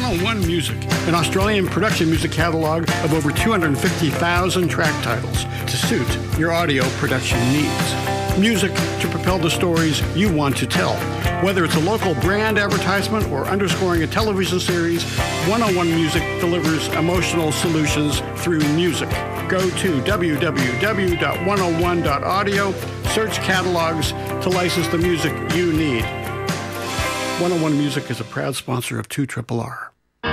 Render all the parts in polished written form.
101 Music, an Australian production music catalogue of over 250,000 track titles to suit your audio production needs. Music to propel the stories you want to tell. Whether it's a local brand advertisement or underscoring a television series, 101 Music delivers emotional solutions through music. Go to www.101.audio, search catalogs to license the music you need. 101 Music is a proud sponsor of 2RRR.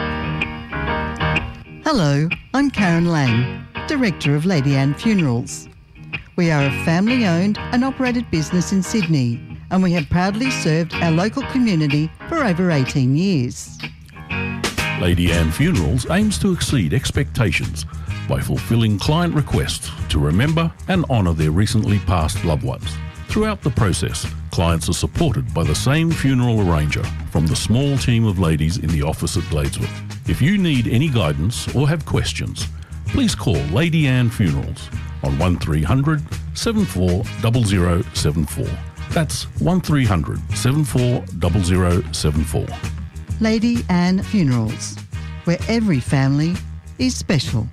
Hello, I'm Karen Lang, Director of Lady Anne Funerals. We are a family-owned and operated business in Sydney, and we have proudly served our local community for over 18 years. Lady Anne Funerals aims to exceed expectations by fulfilling client requests to remember and honour their recently passed loved ones. Throughout the process, clients are supported by the same funeral arranger from the small team of ladies in the office at Gladeswood. If you need any guidance or have questions, please call Lady Anne Funerals on 1300 740074. That's 1300 740074. Lady Anne Funerals, where every family is special.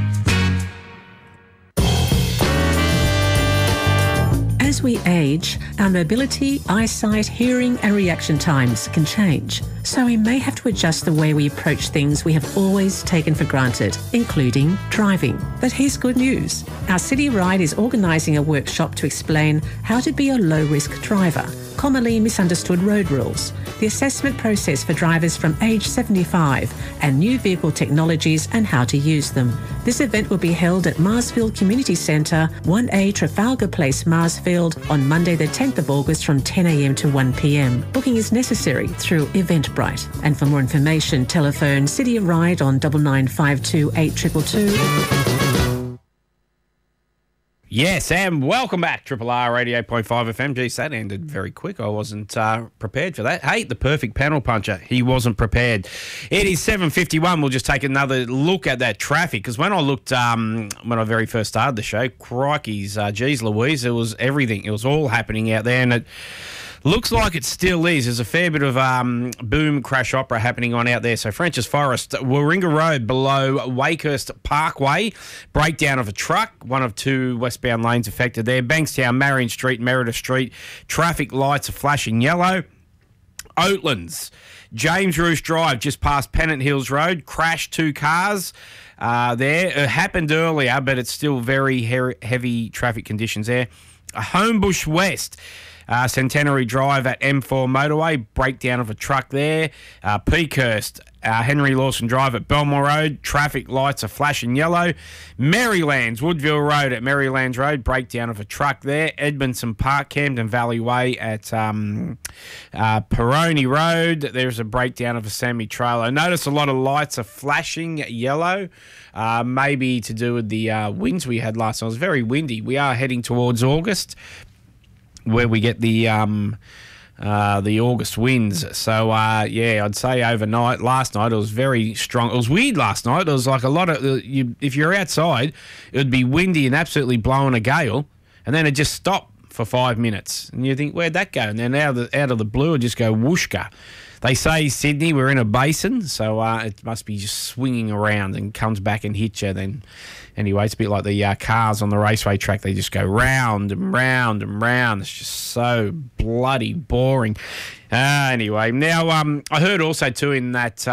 As we age, our mobility, eyesight, hearing and reaction times can change. So we may have to adjust the way we approach things we have always taken for granted, including driving. But here's good news. Our City Ride is organising a workshop to explain how to be a low-risk driver, commonly misunderstood road rules, the assessment process for drivers from age 75 and new vehicle technologies and how to use them. This event will be held at Marsfield Community Centre, 1A Trafalgar Place, Marsfield on Monday the 10th of August from 10 a.m. to 1 p.m. Booking is necessary through Eventbrite. And for more information, telephone City Ride on 9952 8222. Yes, and welcome back, Triple R 88.5 FM. Geez, that ended very quick. I wasn't prepared for that. Hey, the perfect panel puncher. He wasn't prepared. It is 7:51. We'll just take another look at that traffic, because when I looked, when I very first started the show, crikeys, geez Louise, it was everything. It was all happening out there, and it looks like it still is. There's a fair bit of boom crash opera happening on out there. So Frenchs Forest, Warringah Road below Wakehurst Parkway, breakdown of a truck, one of two westbound lanes affected there. Bankstown, Marion Street, Meredith Street, traffic lights are flashing yellow. Oatlands, James Roos Drive, just past Pennant Hills Road, crashed two cars there. It happened earlier, but it's still very heavy traffic conditions there. Homebush West, Centenary Drive at M4 Motorway, breakdown of a truck there. Peakhurst, Henry Lawson Drive at Belmore Road, traffic lights are flashing yellow. Marylands, Woodville Road at Marylands Road, breakdown of a truck there. Edmondson Park, Camden Valley Way at Peroni Road, there's a breakdown of a semi-trailer. Notice a lot of lights are flashing yellow, maybe to do with the winds we had last night. It was very windy. We are heading towards August, where we get the August winds. So, yeah, I'd say overnight, last night, it was very strong. It was weird last night. It was like a lot of, if you're outside, it would be windy and absolutely blowing a gale, and then it just stopped for 5 minutes. And you think, where'd that go? And then out of the blue, it just go whooshka. They say Sydney, we're in a basin, so it must be just swinging around and comes back and hits you. Then, anyway, it's a bit like the cars on the raceway track. They just go round and round and round. It's just so bloody boring. Anyway, now I heard also too in that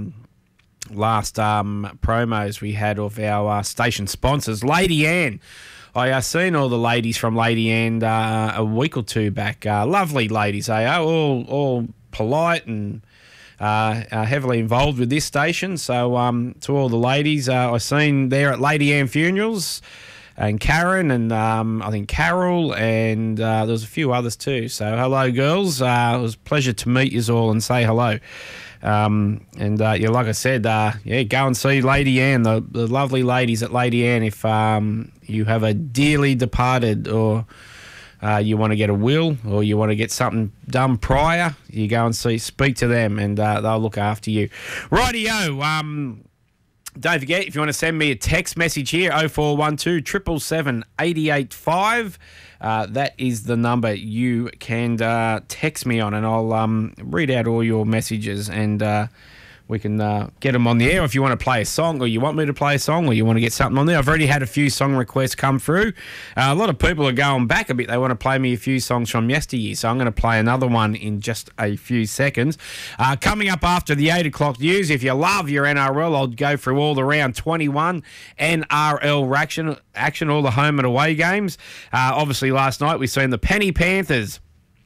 last promos we had of our station sponsors, Lady Anne. I seen all the ladies from Lady Anne a week or two back. Lovely ladies, they are, all polite and heavily involved with this station. So to all the ladies, I seen there at Lady Anne Funerals, and Karen, and I think Carol, and there was a few others too. So hello, girls. It was a pleasure to meet you all and say hello. And yeah, like I said, yeah, go and see Lady Anne, the lovely ladies at Lady Anne. If you have a dearly departed, or you want to get a will, or you want to get something done prior, you go and speak to them, and they'll look after you. Rightio. Don't forget, if you want to send me a text message here, 0412 777 885. That is the number you can text me on, and I'll read out all your messages, and we can get them on the air if you want to play a song, or you want me to play a song, or you want to get something on there. I've already had a few song requests come through. A lot of people are going back a bit. They want to play me a few songs from yesteryear, so I'm going to play another one in just a few seconds. Coming up after the 8 o'clock news, if you love your NRL, I'll go through all the round 21 NRL action, all the home and away games. Obviously, last night we seen the Penny Panthers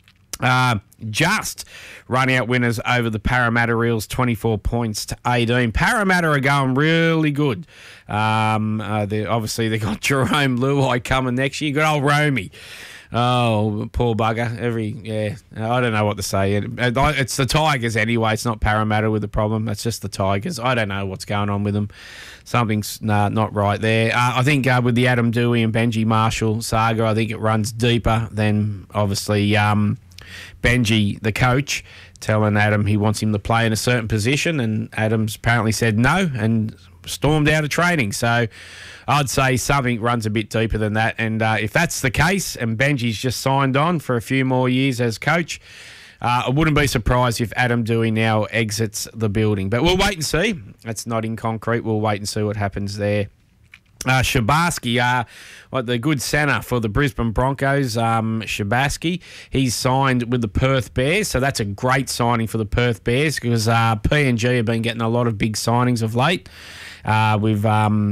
just run out winners over the Parramatta Eels 24 points to 18. Parramatta are going really good. Obviously, they got Jerome Luai coming next year. Good old Romy. Oh, poor bugger. I don't know what to say. It's the Tigers anyway. It's not Parramatta with the problem. It's just the Tigers. I don't know what's going on with them. Something's not right there. I think with the Adam Dewey and Benji Marshall saga, I think it runs deeper than obviously Benji, the coach, telling Adam he wants him to play in a certain position, and Adam's apparently said no and stormed out of training. So I'd say something runs a bit deeper than that. And if that's the case and Benji's just signed on for a few more years as coach, I wouldn't be surprised if Adam Dewey now exits the building. But we'll wait and see. That's not in concrete. We'll wait and see what happens there. Shabaski, the good centre for the Brisbane Broncos, Shabaski, he's signed with the Perth Bears, so that's a great signing for the Perth Bears because PNG have been getting a lot of big signings of late. With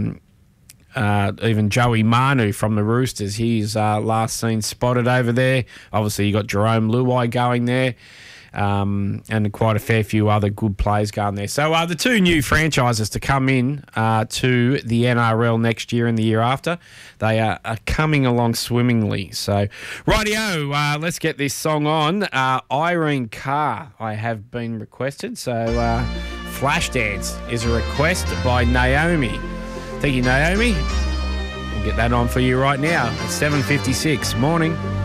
even Joey Manu from the Roosters, he's last seen spotted over there. Obviously, you got Jerome Luai going there. And quite a fair few other good players going there. So the two new franchises to come in to the NRL next year and the year after, they are coming along swimmingly. So, rightio, let's get this song on. Irene Carr, I have been requested. So, Flashdance is a request by Naomi. Thank you, Naomi. We'll get that on for you right now at 7:56 morning.